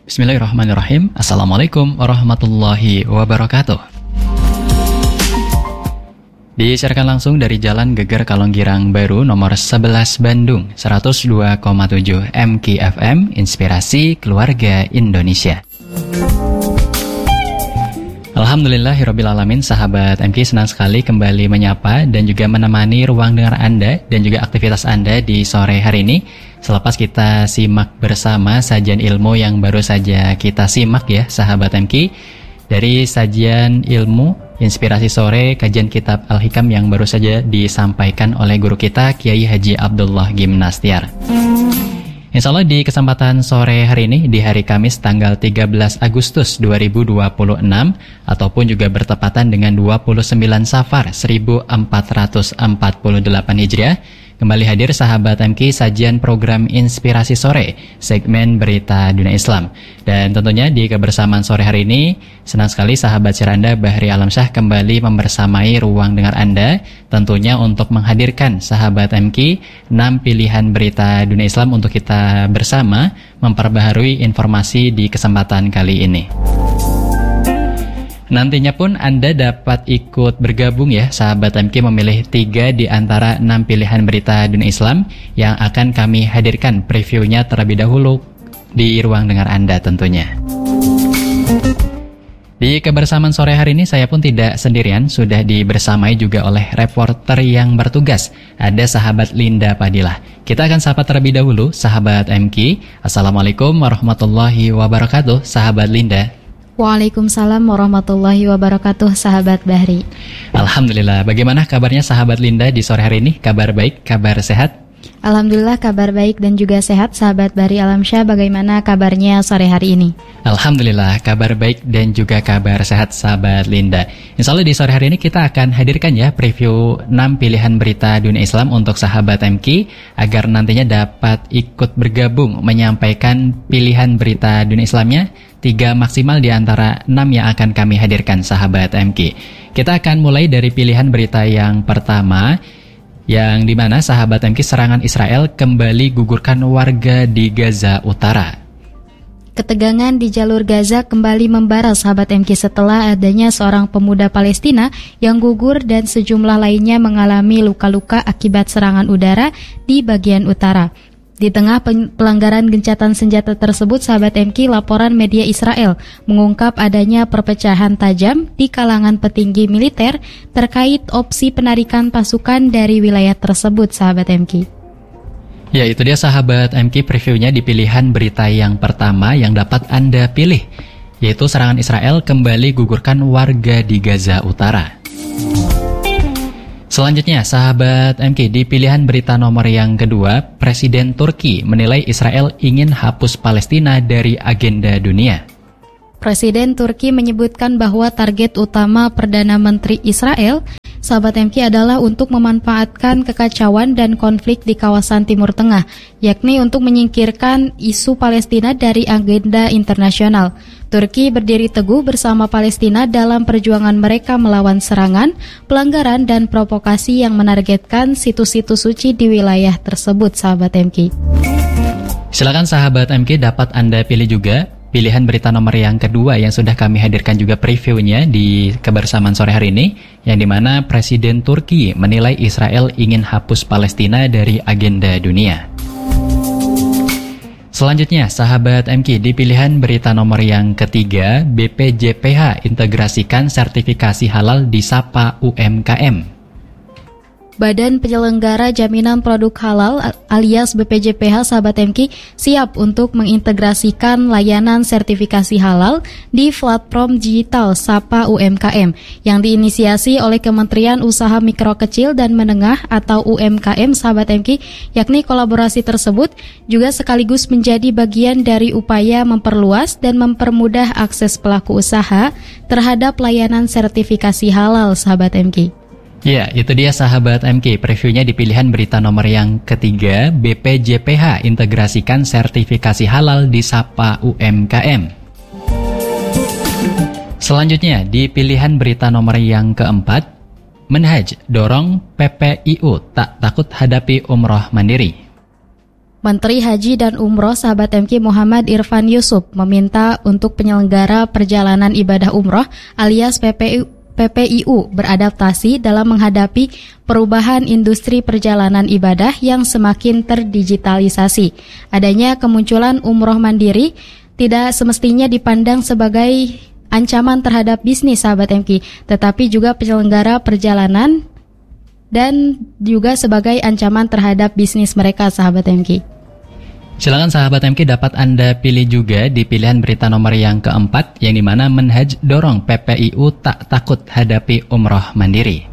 Bismillahirrahmanirrahim. Assalamualaikum warahmatullahi wabarakatuh. Disiarkan langsung dari Jalan Geger Kalonggirang Baru nomor 11 Bandung 102,7 MKFM Inspirasi Keluarga Indonesia. Alhamdulillahirrabbilalamin, sahabat MK senang sekali kembali menyapa dan juga menemani ruang dengar Anda dan juga aktivitas Anda di sore hari ini. Selepas kita simak bersama sajian ilmu yang baru saja kita simak ya sahabat MK, dari sajian ilmu Inspirasi Sore kajian kitab Al-Hikam yang baru saja disampaikan oleh guru kita Kiai Haji Abdullah Gimnastiar. Insya Allah di kesempatan sore hari ini di hari Kamis tanggal 13 Agustus 2026 ataupun juga bertepatan dengan 29 Safar 1448 Hijriah, kembali hadir sahabat MK sajian program Inspirasi Sore segmen Berita Dunia Islam. Dan tentunya di kebersamaan sore hari ini senang sekali sahabat Ciranda Bahri Alamsyah kembali membersamai ruang dengar Anda, tentunya untuk menghadirkan sahabat MK 6 pilihan berita dunia Islam untuk kita bersama memperbaharui informasi di kesempatan kali ini. Nantinya pun Anda dapat ikut bergabung ya sahabat MK, memilih 3 di antara 6 pilihan berita dunia Islam yang akan kami hadirkan previewnya terlebih dahulu di ruang dengar Anda tentunya. Di kebersamaan sore hari ini saya pun tidak sendirian, sudah dibersamai juga oleh reporter yang bertugas. Ada sahabat Linda Padilah. Kita akan sapa terlebih dahulu sahabat MK. Assalamualaikum warahmatullahi wabarakatuh sahabat Linda. Waalaikumsalam warahmatullahi wabarakatuh sahabat Bahri. Alhamdulillah, bagaimana kabarnya sahabat Linda di sore hari ini? Kabar baik, kabar sehat? Alhamdulillah kabar baik dan juga sehat sahabat Bahri Alamsyah. Bagaimana kabarnya sore hari ini? Alhamdulillah kabar baik dan juga kabar sehat sahabat Linda. Insya Allah di sore hari ini kita akan hadirkan ya preview 6 pilihan berita dunia Islam untuk sahabat MK agar nantinya dapat ikut bergabung menyampaikan pilihan berita dunia Islamnya. 3 maksimal di antara 6 yang akan kami hadirkan sahabat MK. Kita akan mulai dari pilihan berita yang pertama, yang dimana sahabat MK serangan Israel kembali gugurkan warga di Gaza Utara. Ketegangan di jalur Gaza kembali membara sahabat MK setelah adanya seorang pemuda Palestina yang gugur dan sejumlah lainnya mengalami luka-luka akibat serangan udara di bagian utara. Di tengah pelanggaran gencatan senjata tersebut, sahabat MK, laporan media Israel mengungkap adanya perpecahan tajam di kalangan petinggi militer terkait opsi penarikan pasukan dari wilayah tersebut, sahabat MK. Ya, itu dia sahabat MK previewnya di pilihan berita yang pertama yang dapat Anda pilih, yaitu serangan Israel kembali gugurkan warga di Gaza Utara. Selanjutnya, sahabat MK, di pilihan berita nomor yang kedua, Presiden Turki menilai Israel ingin hapus Palestina dari agenda dunia. Presiden Turki menyebutkan bahwa target utama Perdana Menteri Israel, sahabat MK, adalah untuk memanfaatkan kekacauan dan konflik di kawasan Timur Tengah, yakni untuk menyingkirkan isu Palestina dari agenda internasional. Turki berdiri teguh bersama Palestina dalam perjuangan mereka melawan serangan, pelanggaran, dan provokasi yang menargetkan situs-situs suci di wilayah tersebut, sahabat MK. Silakan sahabat MK, dapat Anda pilih juga pilihan berita nomor yang kedua yang sudah kami hadirkan juga previewnya di kebersamaan sore hari ini, yang dimana Presiden Turki menilai Israel ingin hapus Palestina dari agenda dunia. Selanjutnya, sahabat MK, di pilihan berita nomor yang ketiga, BPJPH integrasikan sertifikasi halal di Sapa UMKM. Badan Penyelenggara Jaminan Produk Halal alias BPJPH, sahabat MK, siap untuk mengintegrasikan layanan sertifikasi halal di platform digital Sapa UMKM yang diinisiasi oleh Kementerian Usaha Mikro Kecil dan Menengah atau UMKM, sahabat MK, yakni kolaborasi tersebut juga sekaligus menjadi bagian dari upaya memperluas dan mempermudah akses pelaku usaha terhadap layanan sertifikasi halal, sahabat MK. Ya, itu dia sahabat MK, previewnya di pilihan berita nomor yang ketiga, BPJPH integrasikan sertifikasi halal di Sapa UMKM. Selanjutnya, di pilihan berita nomor yang keempat, Menhaj dorong PPIU tak takut hadapi umroh mandiri. Menteri Haji dan Umroh sahabat MK Muhammad Irfan Yusuf meminta untuk penyelenggara perjalanan ibadah umroh alias PPIU beradaptasi dalam menghadapi perubahan industri perjalanan ibadah yang semakin terdigitalisasi. Adanya kemunculan umroh mandiri tidak semestinya dipandang sebagai ancaman terhadap bisnis sahabat MK, tetapi juga penyelenggara perjalanan dan juga sebagai ancaman terhadap bisnis mereka sahabat MK. Silakan sahabat MK, dapat Anda pilih juga di pilihan berita nomor yang keempat, yang dimana Menhaj dorong PPIU tak takut hadapi umroh mandiri.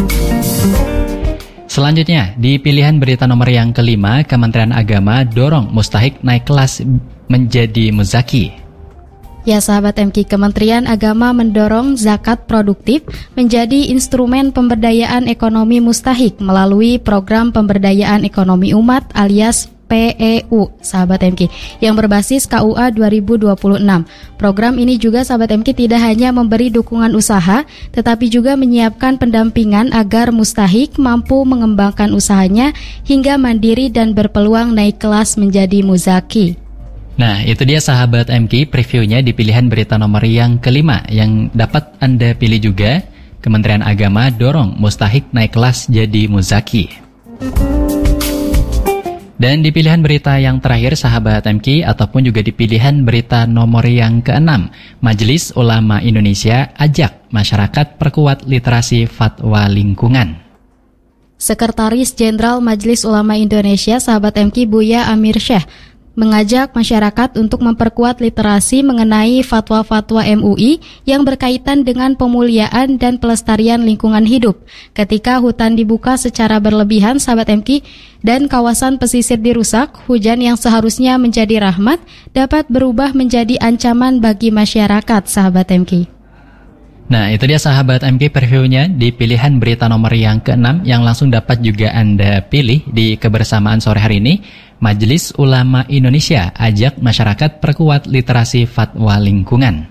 Selanjutnya, di pilihan berita nomor yang kelima, Kementerian Agama dorong mustahik naik kelas menjadi muzaki. Ya sahabat MK, Kementerian Agama mendorong zakat produktif menjadi instrumen pemberdayaan ekonomi mustahik melalui program pemberdayaan ekonomi umat alias PEU sahabat MK yang berbasis KUA 2026. Program ini juga sahabat MK tidak hanya memberi dukungan usaha, tetapi juga menyiapkan pendampingan agar mustahik mampu mengembangkan usahanya hingga mandiri dan berpeluang naik kelas menjadi muzaki. Nah, itu dia sahabat MK previewnya di pilihan berita nomor yang kelima yang dapat Anda pilih juga. Kementerian Agama dorong mustahik naik kelas jadi muzaki. Dan di pilihan berita yang terakhir sahabat MK ataupun juga di pilihan berita nomor yang keenam, Majelis Ulama Indonesia ajak masyarakat perkuat literasi fatwa lingkungan. Sekretaris Jenderal Majelis Ulama Indonesia sahabat MK Buya Amir Syekh mengajak masyarakat untuk memperkuat literasi mengenai fatwa-fatwa MUI yang berkaitan dengan pemuliaan dan pelestarian lingkungan hidup. Ketika hutan dibuka secara berlebihan, sahabat MK, dan kawasan pesisir dirusak, hujan yang seharusnya menjadi rahmat dapat berubah menjadi ancaman bagi masyarakat, sahabat MK. Nah, itu dia sahabat MK previewnya di pilihan berita nomor yang keenam yang langsung dapat juga Anda pilih di kebersamaan sore hari ini. Majelis Ulama Indonesia ajak masyarakat perkuat literasi fatwa lingkungan.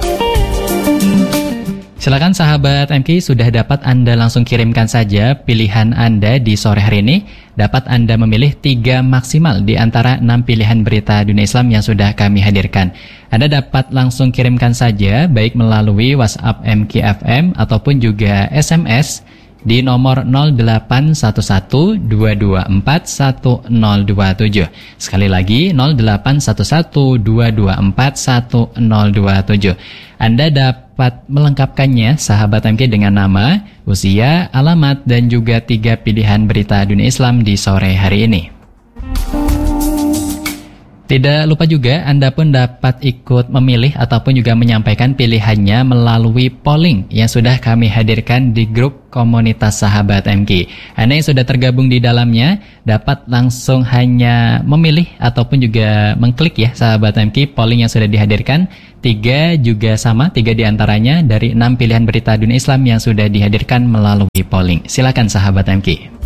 Silakan sahabat MK, sudah dapat Anda langsung kirimkan saja pilihan Anda di sore hari ini. Dapat Anda memilih 3 maksimal di antara 6 pilihan berita dunia Islam yang sudah kami hadirkan. Anda dapat langsung kirimkan saja baik melalui WhatsApp MKFM ataupun juga SMS di nomor 0811-224-1027. Sekali lagi 0811-224-1027. Anda dapat melengkapkannya sahabat MK dengan nama, usia, alamat, dan juga 3 pilihan berita dunia Islam di sore hari ini. Tidak lupa juga Anda pun dapat ikut memilih ataupun juga menyampaikan pilihannya melalui polling yang sudah kami hadirkan di grup komunitas sahabat MK. Anda yang sudah tergabung di dalamnya dapat langsung hanya memilih ataupun juga mengklik ya sahabat MK polling yang sudah dihadirkan. 3 juga sama, 3 diantaranya dari 6 pilihan berita dunia Islam yang sudah dihadirkan melalui polling. Silakan sahabat MK.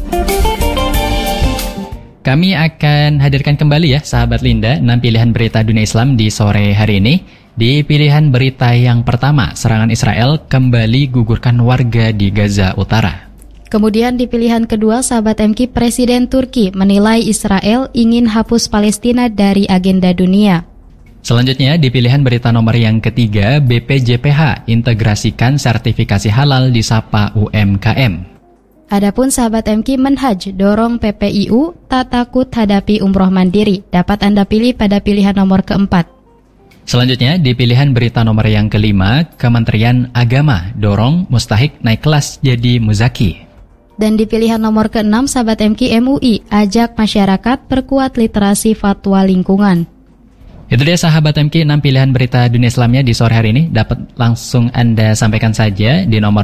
Kami akan hadirkan kembali ya sahabat Linda 6 pilihan berita dunia Islam di sore hari ini. Di pilihan berita yang pertama, serangan Israel kembali gugurkan warga di Gaza Utara. Kemudian di pilihan kedua sahabat MK, Presiden Turki menilai Israel ingin hapus Palestina dari agenda dunia. Selanjutnya di pilihan berita nomor yang ketiga, BPJPH integrasikan sertifikasi halal di Sapa UMKM. Adapun sahabat MK, Menhaj dorong PPIU tak takut hadapi umroh mandiri. Dapat Anda pilih pada pilihan nomor keempat. Selanjutnya di pilihan berita nomor yang kelima, Kementerian Agama dorong mustahik naik kelas jadi muzaki. Dan di pilihan nomor keenam sahabat MK, MUI ajak masyarakat perkuat literasi fatwa lingkungan. Itu dia sahabat MK 6 pilihan berita dunia Islamnya di sore hari ini. Dapat langsung Anda sampaikan saja di nomor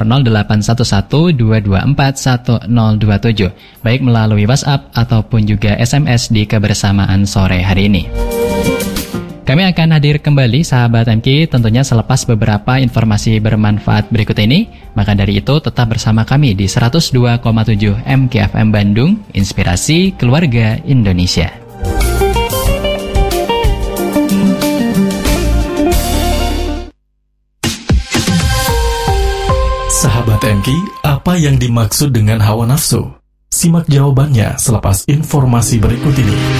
0811-224-1027. Baik melalui WhatsApp ataupun juga SMS di kebersamaan sore hari ini. Kami akan hadir kembali sahabat MK tentunya selepas beberapa informasi bermanfaat berikut ini. Maka dari itu tetap bersama kami di 102,7 MKFM Bandung, Inspirasi Keluarga Indonesia. Sahabat MK, apa yang dimaksud dengan hawa nafsu? Simak jawabannya selepas informasi berikut ini.